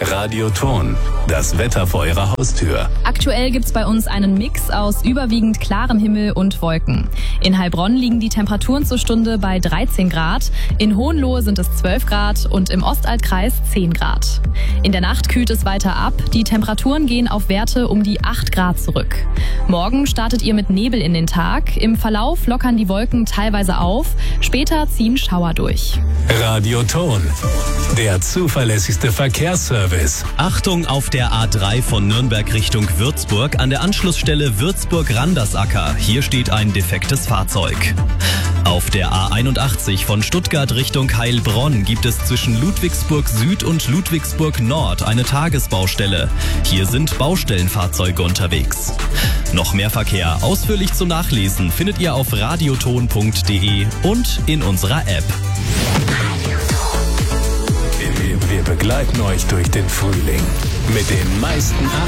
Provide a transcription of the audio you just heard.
Radioton, das Wetter vor Ihrer Haustür. Aktuell gibt's bei uns einen Mix aus überwiegend klarem Himmel und Wolken. In Heilbronn liegen die Temperaturen zur Stunde bei 13 Grad, in Hohenlohe sind es 12 Grad und im Ostaltkreis 10 Grad. In der Nacht kühlt es weiter ab, die Temperaturen gehen auf Werte um die 8 Grad zurück. Morgen startet ihr mit Nebel in den Tag, im Verlauf lockern die Wolken teilweise auf, später ziehen Schauer durch. Radioton, der zuverlässigste Verkehrsservice. Achtung auf der A3 von Nürnberg Richtung Würzburg an der Anschlussstelle Würzburg-Randersacker. Hier steht ein defektes Fahrzeug. Auf der A81 von Stuttgart Richtung Heilbronn gibt es zwischen Ludwigsburg Süd und Ludwigsburg Nord eine Tagesbaustelle. Hier sind Baustellenfahrzeuge unterwegs. Noch mehr Verkehr ausführlich zum Nachlesen findet ihr auf radioton.de und in unserer App. Wir begleiten euch durch den Frühling mit den meisten